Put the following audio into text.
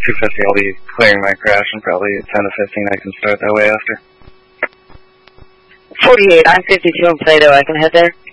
250, I'll be clearing my crash, and probably 10 to 15 I can start that way after. 48, I'm 52 in Plato, I can head there.